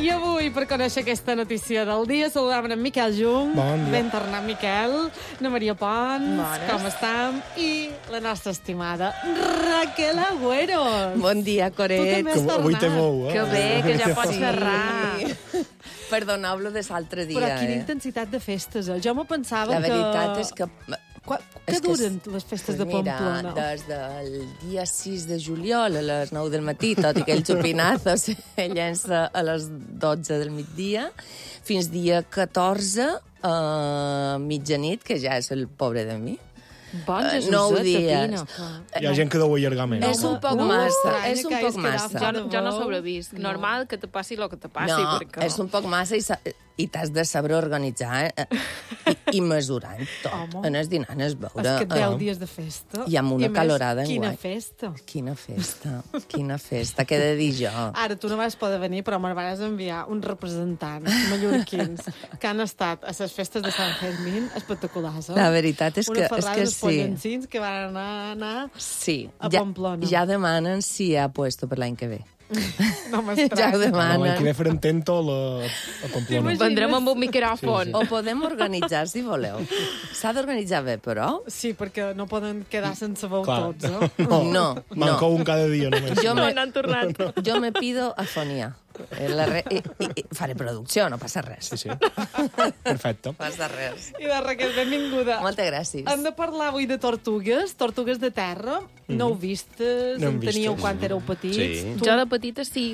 I avui, per conèixer aquesta notícia del dia, saludàvem en Miquel Jung. Bon dia. Ben tornat, Miquel. Na Maria Pons. Com estem? I la nostra estimada Raquel Agüero. Bon dia, Coret. Tu també has tornat. Avui té mou, Que bé, que ja pots Sí. xerrar. Perdoneu-lo de l'altre dia. Però quina intensitat de festes, eh? Jo me pensava La que... veritat és que... Què duren les festes de Pamplona? Mira, des del dia 6 de juliol a les 9 del matí, tot i que el xupinazo se llença a les 12 del migdia, fins dia 14 a mitjanit, que ja és el pobre de mi. Bon Jesús, 9 dies. Pina. Hi ha gent que deu allargar més. És un poc massa, és un poc massa. Jo no sobrevist. Normal que te passi el que te passi. No, perquè... és un poc massa i t'has de saber organitzar i mesurar tot. Home. En el dinar, en el beure. És que 10 dies de festa. I amb una a més, calorada Quina enguany. festa. Quina festa, quina festa, què he de dir jo? Ara, tu no vas poder venir, però me vas enviar uns representants mallorquins que han estat a les festes de Sant Fermín espectaculars. La veritat és que uns sí. pollancins que van anar Sí, a ja, Pamplona. ja demanen si hi ha puesto per l'any que ve. No Ja ho m'estranya. L'any que demanen. ve farem tento a Pamplona. Vendrem amb un micròfon. O podem organitzar, si voleu. S'ha d'organitzar bé, però... Sí, perquè no poden quedar sense veu Clar. tots, eh? No, Manca un cada dia només. Jo No, me, n'han tornat. jo me pido afonia. I faré producció, no passa res. Sí, sí. Perfecte. No passa res. I de Raquel, benvinguda. Moltes gràcies. Hem de parlar avui de tortugues de terra. No heu vistes, No hem en teníeu vistes. quan éreu petits. Sí. Tu... Jo de petita sí,